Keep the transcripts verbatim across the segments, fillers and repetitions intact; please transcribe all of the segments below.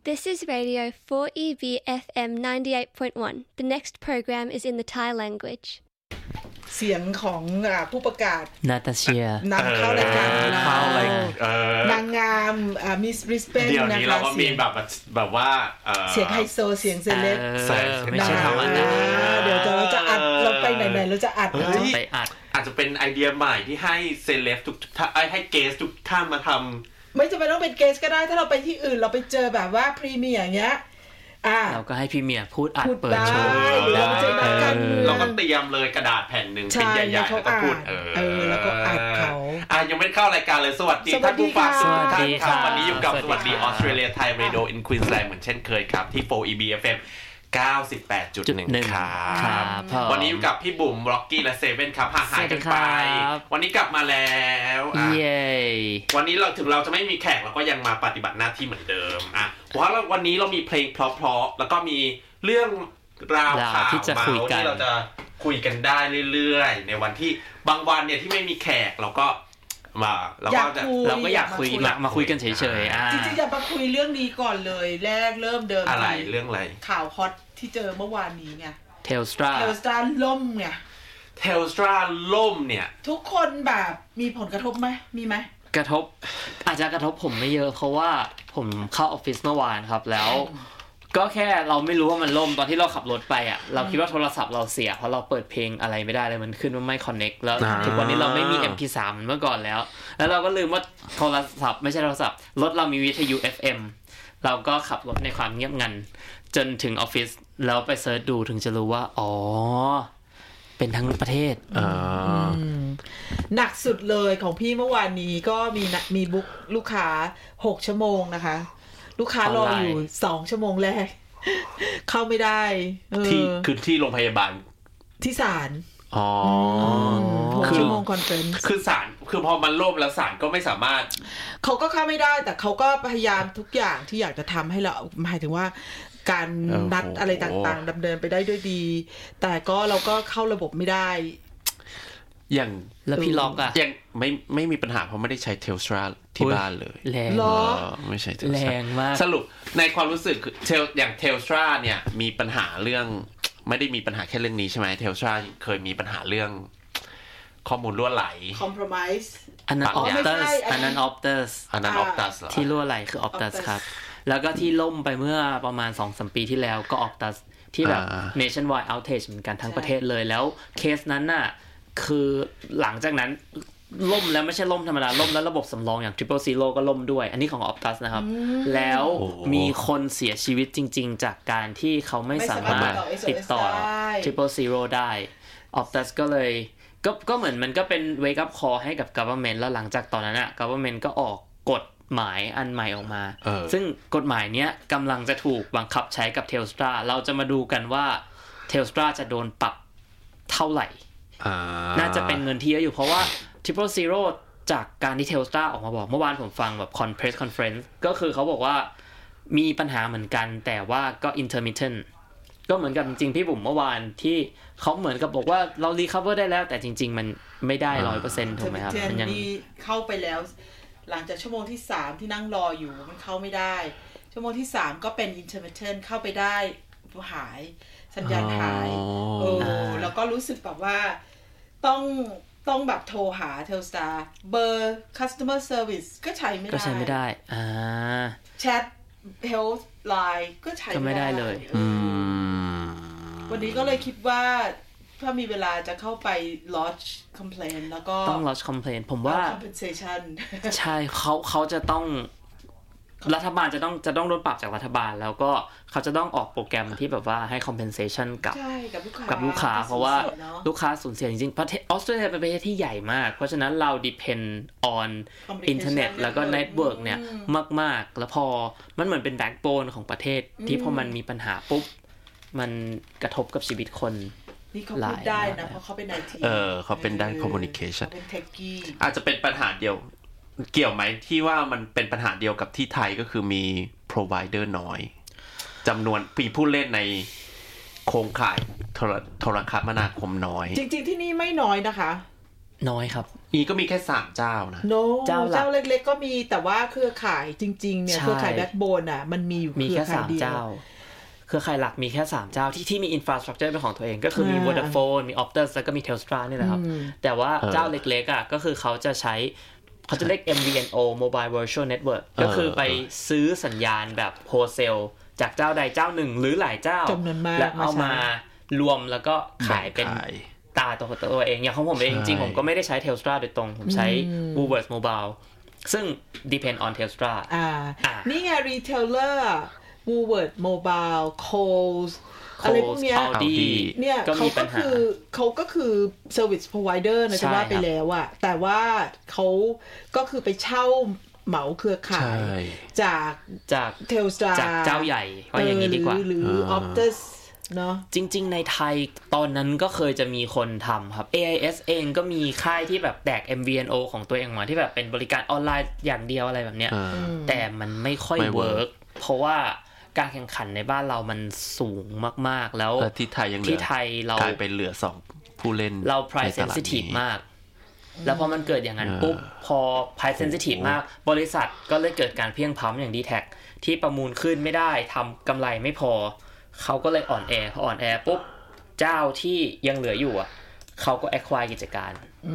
This is Radio four E B F M ninety-eight point one. The next program is in the Thai language. เสียงของอ่าผู้ประกาศนาตาเชียนำเข้ารายการเข้ารายนางงามอ่ามิสบริสเบนนะคะเดี๋ยวนี้เราก็มีแบบแบบว่าเสียงไฮโซเสียงเซเลบไม่ใช่ธรรมดาเดี๋ยวเราจะอัดเราไปไหนๆเราจะอัดไปอัดอาจจะเป็นไอเดียใหม่ที่ให้เซเลบทุกท่านให้เกสทุกท่านมาทำไม่จำเป็นต้องเป็นเกสก็ได้ถ้าเราไปที่อื่นเราไปเจอแบบว่าพรีเมียร์อย่างเงี้ยเราก็ให้พี่เมียพูดอัดเปิดโชว์ได้เราก็เตรียมเลยกระดาษแผ่นหนึ่งเป็นใหญ่ๆแล้วก็พูดเออแล้วก็อัดเขาอ่ะยังไม่เข้ารายการเลยสวัสดีท่านผู้ฟังทุกท่านครับวันนี้อยู่กับสวัสดีออสเตรเลียไทยเรดิโออินควีนส์แลนด์เหมือนเช่นเคยครับที่ โฟร์ อี บี เอฟ เอ็ม เก้าสิบแปดจุดหนึ่ง ครับวันนี้อยู่กับพี่บุ๋มร็อกกี้และเซเว่นครับห่างหายกันไปวันนี้กลับมาแล้วเย้วันนี้เราถึงเราจะไม่มีแขกเราก็ยังมาปฏิบัติหน้าที่เหมือนเดิมอ่ะเพราะวันนี้เรามีเพลงเพราะๆแล้วก็มีเรื่องราวข่าวเมาส์ที่เราจะคุยกันได้เรื่อยๆในวันที่บางวันเนี่ยที่ไม่มีแขกเราก็มาเราก็จะเราก็อยากคุยมาคุยกันเฉยๆอ่ะจริงๆอยากมาคุยเรื่องนี้ก่อนเลยแรกเริ่มเดิมอะไรเรื่องอะไรข่าวฮอตที่เจอเมื่อวานนี้ไง Telstra Telstra ล่มไง Telstra ล่มเนี่ยทุกคนแบบมีผลกระทบไหมมีไหมกระทบอาจจะกระทบผมไม่เยอะเพราะว่าผมเข้าออฟฟิศเมื่อวานครับแล้วก็แค่เราไม่รู้ว่ามันล่มตอนที่เราขับรถไปอ่ะเราคิดว่าโทรศัพท์เราเสียเพราะเราเปิดเพลงอะไรไม่ได้เลยมันขึ้นว่าไม่คอนเนคแล้วทุกวันนี้เราไม่มี เอ็ม พี ทรี เมื่อก่อนแล้วแล้วเราก็ลืมว่าโทรศัพท์ไม่ใช่โทรศัพท์รถเรามีวิทยุ เอฟ เอ็ม เราก็ขับรถในความเงียบงันจนถึงออฟฟิศแล้วไปเสิร์ชดูถึงจะรู้ว่าอ๋อเป็นทั้งประเทศอ่าหนักสุดเลยของพี่เมื่อวานนี้ก็มีมีบุ๊กลูกค้าหกชั่วโมงนะคะลูกค้ารออยู่สองชั่วโมงแรกเข้าไม่ได้ที่คือที่โรงพยาบาลที่ศาลอ๋อหกชั่วโมงคอนเฟอเรนซ์คือศาลคือพอมันล่มแล้วศาลก็ไม่สามารถเขาก็เข้าไม่ได้แต่เขาก็พยายามทุกอย่างที่อยากจะทำให้เราหมายถึงว่าการนัดอะไรต่างๆดำเนินไปได้ด้วยดีแต่ก็เราก็เข้าระบบไม่ได้อย่างแล้วพี่ล็อกอ่ะยังไม่ไม่มีปัญหาเพราะไม่ได้ใช้ Telstra ที่บ้านเลยแรงไม่ใช่ Telstra แรงมากสรุปในความรู้สึกเทลอย่าง Telstra เนี่ยมีปัญหาเรื่องไม่ได้มีปัญหาแค่เรื่องนี้ใช่ไหม Telstra เคยมีปัญหาเรื่องข้อมูลรั่วไหล compromise อันนั้น Optus อันนั้น Optus อันนั้น Optus เหรอที่รั่วไหลคือ Optus ครับแล้วก็ที่ล่มไปเมื่อประมาณ สองถึงสาม ปีที่แล้วก็ Optus ที่แบบ nationwide outage เหมือนกันทั้งประเทศเลยแล้วเคสนั้นน่ะคือหลังจากนั้นล่มแล้วไม่ใช่ล่มธรรมดาล่มแล้วระบบสำรองอย่าง Triple Zero ก็ล่มด้วยอันนี้ของ Optus นะครับแล้วมีคนเสียชีวิตจริงๆจากการที่เขาไม่สามารถติดต่อ Triple Zero ได้ Optus ก็เลยก็ก็เหมือนมันก็เป็น wake up call ให้กับ government แล้วหลังจากตอนนั้นอ่ะ government ก็ออกกฎหมายอันใหม่ออกมาซึ่งกฎหมายเนี้ยกำลังจะถูกบังคับใช้กับ Telstra เราจะมาดูกันว่า Telstra จะโดนปรับเท่าไหร่น่าจะเป็นเงินที่เยอะอยู่เพราะว่า Triple Zero จากการที่ Telstra ออกมาบอกเมื่อวานผมฟังแบบ press conference ก็คือเขาบอกว่ามีปัญหาเหมือนกันแต่ว่าก็ intermittent ก็เหมือนกับจริงๆพี่บุ๋มเมื่อวานที่เขาเหมือนกับบอกว่าเรา recover ได้แล้วแต่จริงๆมันไม่ได้ ร้อยเปอร์เซ็นต์ ถูกไหมครับมันยังเข้าไปแล้วหลังจากชั่วโมงที่สามที่นั่งรออยู่มันเข้าไม่ได้ชั่วโมงที่สามก็เป็น intermittent เข้าไปได้หายสัญญาณหายเออแล้วก็รู้สึกแบบว่าต้องต้องแบบโทรหา Telstra เบอร์ customer service ก็ใช้ไม่ได้ก็ใช้ไม่ได้อ่า chat health line ก็ใช้ไม่ได้เลยอืมวันนี้ก็เลยคิดว่าถ้ามีเวลาจะเข้าไป lodge complaint แล้วก็ต้อง lodge complaint ผมว่า compensation ใช่เขาเขาจะต้องรัฐบาลจะต้องจะต้องโดนปรับจากรัฐบาลแล้วก็เขาจะต้องออกโปรแกรมที่แบบว่าให้ compensation กับกับลูกค้ากับลูกค้าเพราะว่าลูกค้าสูญเสียจริงๆประเทศออสเตรเลียเป็นประเทศที่ใหญ่มากเพราะฉะนั้นเรา depend on อินเทอร์เน็ตแล้วก็ network เนี่ยมากๆแล้วพอมันเหมือนเป็น backbone ของประเทศที่พอมันมีปัญหาปุ๊บมันกระทบกับชีวิตคนนี่เขาพูดได้นะเพราะเขาเป็น ไอ ทีเออเขาเป็นด้าน communication เป็น techie อาจจะเป็นปัญหาเดียวเกี่ยวไหมที่ว่ามันเป็นปัญหาเดียวกับที่ไทยก็คือมี provider น้อยจำนวนปีผู้เล่นในโครงข่ายโทรคมนาคมน้อยจริงๆที่นี่ไม่น้อยนะคะน้อยครับอีก็มีแค่สามเจ้านะ no เจ้าเจ้าเล็กๆก็มีแต่ว่าเครือข่ายจริงๆเนี่ยเครือข่ายแบ็คโบนอ่ะมันมีอยู่เครือข่ายเดียวเครือข่ายหลักมีแค่สามเจ้าที่ที่มีอินฟราสตรัคเจอร์เป็นของตัวเองก็คือมี Vodafone มี Optus แล้วก็มี Telstra นี่แหละครับแต่ว่าเจ้าเล็กๆอ่ะก็คือเขาจะใช้เขาจะเรียก เอ็ม วี เอ็น โอ Mobile Virtual Network ก็คือไปซื้อสัญญาณแบบโฮลเซลจากเจ้าใดเจ้าหนึ่งหรือหลายเจ้าแล้วเอามารวมแล้วก็ขายเป็นตาตัวตัวเองอย่างของผมเองจริงๆผมก็ไม่ได้ใช้ Telstra โดยตรงผมใช้ Woolworths Mobile ซึ่ง depend on Telstra อ่านี่ไง retailer Woolworths Mobile Coles อะไรพวกเนี้ยเนี่ยเขาก็คือเขาก็คือ service provider นะจะว่าไปแล้วอะแต่ว่าเขาก็คือไปเช่าเหมาเครือข่ายจากจาก Telstra จากเจ้าใหญ่ว่าอย่างนี้ดีกว่าหรือ Optus เนาะจริงๆในไทยตอนนั้นก็เคยจะมีคนทำครับ เอ ไอ เอส เองก็มีค่ายที่แบบแตก เอ็ม วี เอ็น โอ ของตัวเองมาที่แบบเป็นบริการออนไลน์อย่างเดียวอะไรแบบเนี้ยแต่มันไม่ค่อยเวิร์กเพราะว่าการแข่งขันในบ้านเรามันสูงมากๆแล้วที่ไทยยังเหลือที่ไทยเรากลายเป็นเหลือสองผู้เล่นเรา price sensitive มากแล้วพอมันเกิดอย่างนั้นปุ๊บพอ price sensitive มากบริษัทก็เลยเกิดการเพียงพล้ำอย่าง ดี แท็ก ที่ประมูลขึ้นไม่ได้ทำกำไรไม่พอเขาก็เลยอ่อนแอพออ่อนแอปุ๊บเจ้าที่ยังเหลืออยู่อ่ะเขาก็ acquire กิจการ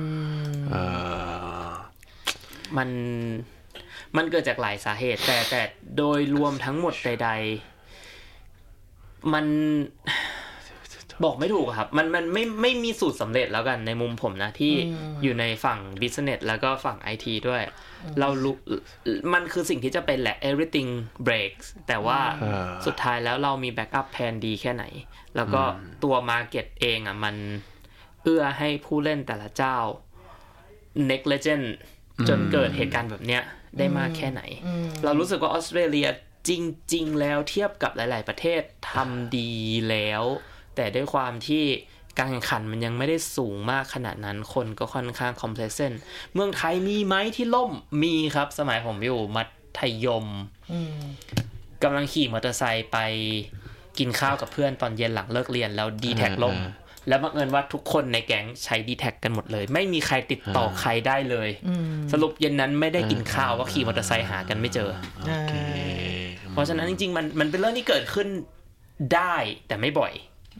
มันมันเกิดจากหลายสาเหตุแต่แต่โดยรวมทั้งหมดใดๆมันบอกไม่ถูกครับมันมันไม่ไม่มีสูตรสำเร็จแล้วกันในมุมผมนะที่อยู่ในฝั่ง business แล้วก็ฝั่ง ไอ ที ด้วยเรารู้มันคือสิ่งที่จะเป็นแหละ everything breaks แต่ว่าสุดท้ายแล้วเรามี backup plan ดีแค่ไหนแล้วก็ตัว market เองอ่ะมันเอื้อให้ผู้เล่นแต่ละเจ้า next legend จนเกิดเหตุการณ์แบบเนี้ยได้มากแค่ไหนเรารู้สึกว่าออสเตรเลียจริงๆแล้วเทียบกับหลายๆประเทศทำดีแล้วแต่ด้วยความที่การแข่งขันมันยังไม่ได้สูงมากขนาดนั้นคนก็ค่อนข้าง complacent เมืองไทยมีไหมที่ล่มมีครับสมัยผมอยู่มัธยมกำลังขี่มอเตอร์ไซค์ไปกินข้าวกับเพื่อนตอนเย็นหลังเลิกเรียนแล้ว ดี แท็ก ล่มแล้วบังเอิญว่าทุกคนในแก๊งใช้ ดี แท็ก กันหมดเลยไม่มีใครติดต่อใครได้เลยสรุปเย็นนั้นไม่ได้กินข้าวว่าขี่มอเตอร์ไซค์หากันไม่เจอเพราะฉะนั้นจริงๆมันมันเป็นเรื่องที่เกิดขึ้นได้แต่ไม่บ่อย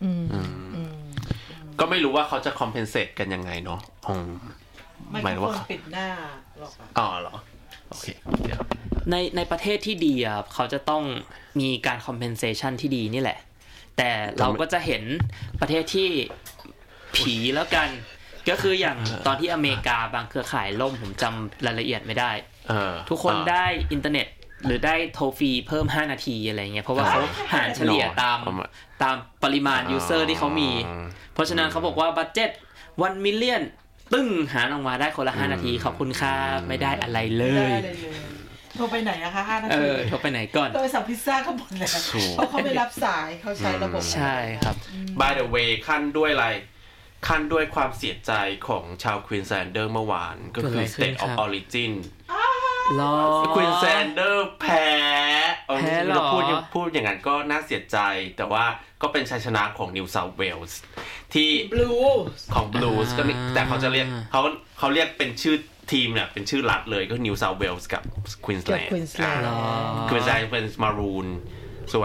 ก็ไม่รู้ว่าเขาจะ compensate กันยังไงเนาะหมายว่าปิดหน้าหรอกอ๋อเหรอโอเคเดี๋ยวในในประเทศที่ดีอ่ะเขาจะต้องมีการ compensation ที่ดีนี่แหละแต่เราก็จะเห็นประเทศที่ผีแล้วกันก็คืออย่างตอนที่อเมริกาบางเครือข่ายล่มผมจำรายละเอียดไม่ได้ทุกคนได้อินเทอร์เน็ตหรือได้โทรฟรีเพิ่มห้านาทีอะไรเงี้ยเพราะว่าเขาหารเฉลี่ยตามตามปริมาณยูเซอร์ที่เขามีเพราะฉะนั้นเขาบอกว่าบัดเจ็ตวันมิลเลียนตึ้งหารออกมาได้คนละห้านาทีขอบคุณค่ะไม่ได้อะไรเลยโทรไปไหนอะคะห้านาทีเออโทรไปไหนก่อนโทรสั่งพิซซ่าก็หมดแล้วเพราะเขาไม่รับสายเขาใช้ระบบใช่ครับ By the way ขั้นด้วยอะไรขั้นด้วยความเสียใจของชาวควีนแซนเดอร์เมื่อวานก็คือ State of Originควีนแซนเดอร์แพ้แพ้เราพูดพูดอย่างนั้นก็น่าเสียใจแต่ว่าก็เป็นชัยชนะของ New South Wales ที่ Blues ของ Blues ก็แต่เขาจะเรียกเขาเขาเรียกเป็นชื่อทีมเนี่ยเป็นชื่อรัฐเลยก็ New South Wales กับ Queensland Queensland เป็น Maroon ส่วน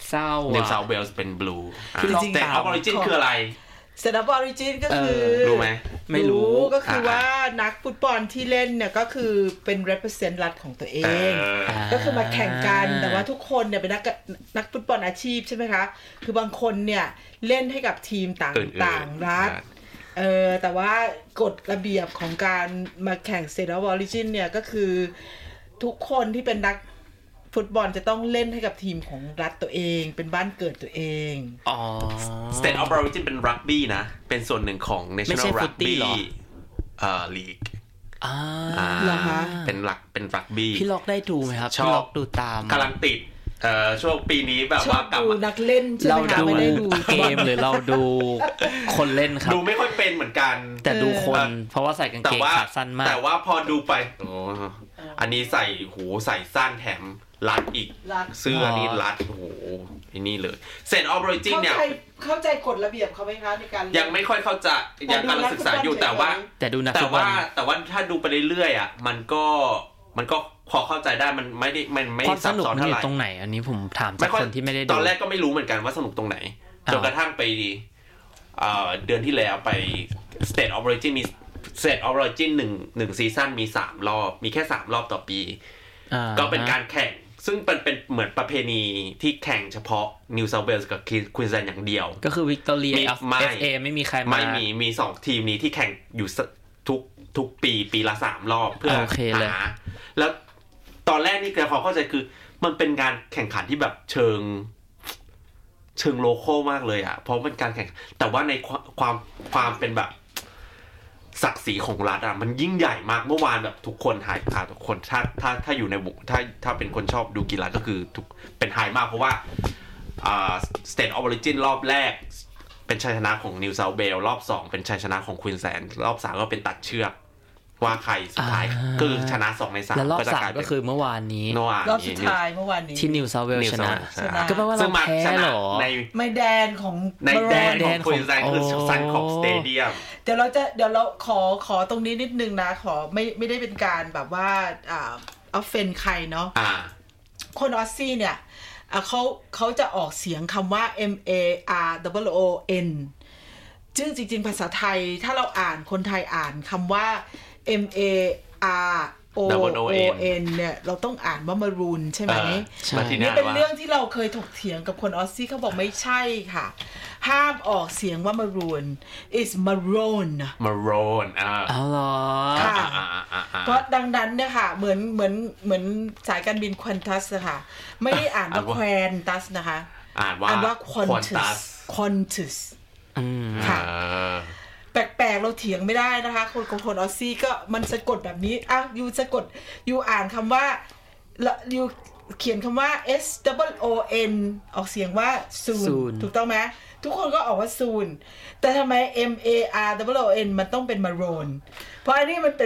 New South Wales เป็น Blue State of Origin คืออะไร State of Origin ก็คือรู้ไหมไม่รู้ก็คือว่านักฟุตบอลที่เล่นเนี่ยก็คือเป็น represent รัฐของตัวเองก็คือมาแข่งกันแต่ว่าทุกคนเนี่ยเป็นนักนักฟุตบอลอาชีพใช่ไหมคะคือบางคนเนี่ยเล่นให้กับทีมต่างต่างรัฐเออแต่ว่ากฎระเบียบของการมาแข่ง State of Origin เนี่ยก็คือทุกคนที่เป็นนักฟุตบอลจะต้องเล่นให้กับทีมของรัฐตัวเองเป็นบ้านเกิดตัวเองอ๋อ State of Origin เป็นรักบี้นะเป็นส่วนหนึ่งของ National Rugby เอ่อ League อ่าเหรอคะเป็นหลักเป็นรักบี้พี่ล็อกได้ดูไหมครับพี่ล็อกดูตามกำลังติดเอ่อช่วงปีนี้แบบว่ากลับดูนักเล่นเราดูเกมหรือเราดูคนเล่นครับดูไม่ค่อยเป็นเหมือนกันแต่ดูคนเพราะว่าใส่กางเกงขาสั้นมากแต่ว่าพอดูไปโอ้อันนี้ใส่หูใส่สั้นแถมรัดอีกเสื้อนี่รัดโอ้โหไอ้นี่เลยเซนออฟออริจินเนี่ยเข้าใจกฎระเบียบเขาไหมคะในการยังไม่ค่อยเข้าใจยังกำลังศึกษาอยู่แต่ว่าแต่ดูนะแต่ว่าแต่ว่าถ้าดูไปเรื่อยๆอ่ะมันก็มันก็พอเข้าใจได้มันไม่ได้มันไม่ซับซ้อนเท่าไหร่ตรงไหนอันนี้ผมถามจากคนที่ไม่ได้ดูตอนแรกก็ไม่รู้เหมือนกันว่าสนุกตรงไหนจนกระทั่งไปเดือนที่แล้วไป State of Origin มี State of Origin หนึ่ง หนึ่งซีซั่นมีสามรอบมีแค่สามรอบต่อปีก็เป็นการแข่งซึ่งเป็นเป็นเหมือนประเพณีที่แข่งเฉพาะ New South Wales กับ Queensland อย่างเดียวก็คือ Victoria เอฟ เอ ไม่มีใครมาไม่มีมีสองทีมนี้ที่แข่งอยู่ทุกทุกปีปีละสามรอบเพื่อหาแล้วตอนแรกนี่คือเขาเข้าใจคือมันเป็นการแข่งขันที่แบบเชิงเชิงโลคอลมากเลยอ่ะเพราะเป็นการแข่งแต่ว่าในความความเป็นแบบศักดิ์ศรีของรัฐอ่ะมันยิ่งใหญ่มากเมื่อวานแบบทุกคนหายอ่าทุกคนถ้าถ้าถ้าอยู่ในบุถ้าถ้าเป็นคนชอบดูกีฬาก็คือทุกเป็นไฮมากเพราะว่าอ่า State of Origin รอบแรกเป็นชัยชนะของ New South Wales รอบสองเป็นชัยชนะของ Queensland รอบสามก็เป็นตัดเชือกว่าใครสุดท้ายคือชนะสองในสามแล้วรอบสามก็คือเมื่อวานนี้รอบสุดท้ายเมื่อวานนี้ที่ New South Wales ชนะก็แปลว่าเราแพ้หรอในไม่แดนของในแดนของ Queensland คือซันของสเตเดียมเดี๋ยวเราจะเดี๋ยวเราขอขอตรงนี้นิดนึงนะขอไม่ไม่ได้เป็นการแบบว่าอ่าเอาเฟนใครเนาะคนออสซี่เนี่ยเขาเขาจะออกเสียงคำว่า M A R O O N ซึ่งจริงๆภาษาไทยถ้าเราอ่านคนไทยอ่านคำว่าM A R O O N เนี่ยเราต้องอ่านว่า maroon ใช่ไหมนี่เป็นเรื่องที่เราเคยถกเถียงกับคนออสซี่เขาบอกไม่ใช่ค่ะห้ามออกเสียงว่า maroon is maroon maroon อ่าอ๋อเหรอค่ะเพราะดังนั้นเนี่ยค่ะเหมือนเหมือนเหมือนสายการบิน Qantas นะคะไม่ได้อ่านว่า Qantas นะคะอ่านว่า Qantas Qantas ค่ะแปลกๆเราเถียงไม่ได้นะคะคนของคนออสซี่ก็มันสะกดแบบนี้อ่ะยูสะกดยูอ่านคำว่ายูเขียนคำว่า S O O N ออกเสียงว่า soon ถูกต้องไหมทุกคนก็ออกว่า soon แต่ทำไม M A R O O N มันต้องเป็น maroon เพราะอันนี้มันเป็น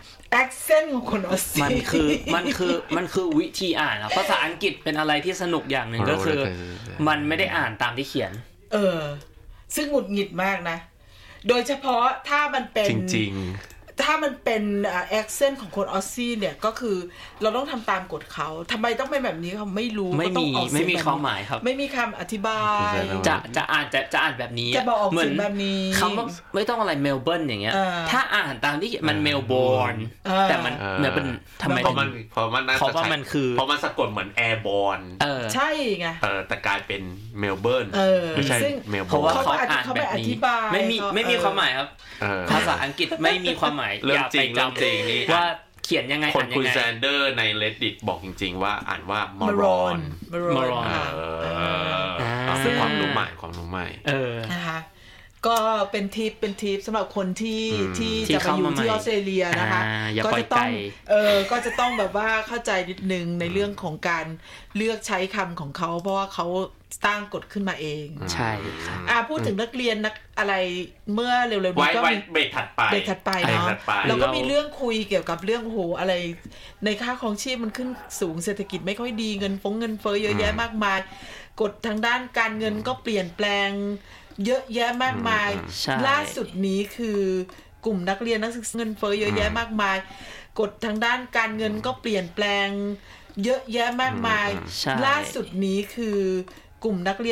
accent ของคนออสซี่มันคือมันคือมันคือวิธีอ่านนะภาษาอังกฤษเป็นอะไรที่สนุกอย่างหนึ่งก็คือมันไม่ได้อ่านตามที่เขียนเออซึ่งหงุดหงิดมากนะโดยเฉพาะถ้ามันเป็นจริงๆถ้ามันเป็นแอคเซนต์ของคนออสซี่เนี่ยก็คือเราต้องทำตามกฎเขาทำไมต้องเป็นแบบนี้เขาไม่รู้ไม่มีไม่มีความหมายครับไม่มีคำอธิบายจะจะอ่านจะจะอ่านแบบนี้จะบอกออกเสียงแบบนี้คำว่าไม่ต้องอะไรเมลเบิร์นอย่างเงี้ยถ้าอ่านตามที่มันเมลโบร์นแต่มันเมลเบิร์นทำไมเพราะมันเพราะมันเพราะว่ามันคือเพราะมันสะกดเหมือนแอร์บอร์นใช่ไงเออแต่กลายเป็นเมลเบิร์นไม่ใช่เมลโบร์นเพราะว่าเขาอ่านแบบนี้ไม่มีไม่มีความหมายครับภาษาอังกฤษไม่มีความหมายอย่าไปจำว่าเขียนยังไงคนคุณแซนเดอร์ใน Reddit บอกจริงๆว่าอ่านว่า Maroon Maroon ซึ่งความรู้ใหม่ความรู้ใหม่เออนะคะก็เป็นทิปเป็นทิปสำหรับคนที่ที่จะไปอยู่ที่ออสเตรเลียนะคะก็จะต้องเออก็จะต้องแบบว่าเข้าใจนิดนึงในเรื่องของการเลือกใช้คำของเขาเพราะว่าเขาตั้งกฎขึ้นมาเองใช่ครับอ่าพูดถึงนักเรียนนักอะไรเมื่อเร็วๆนี้ก็มีเบรกถัดไปเบรกถัดไปเนาะแล้วก็มีเรื่องคุยเกี่ยวกับเรื่องโหอะไรในค่าครองชีพมันขึ้นสูงเศรษฐกิจไม่ค่อยดีเงินฟงเงินเฟ้อเยอะแยะมากมายกฎทางด้านการเงินก็เปลี่ยนแปลงเยอะแยะมากมายล่าสุดนี้คือกลุ่มนักเรียนนักศึกษาเงินเฟ้อเยอะแยะมากมายกฎทางด้านการเงินก็เปลี่ยนแปลงเยอะแยะมากมายล่าสุดนี้คือกลุ่มนักเรียน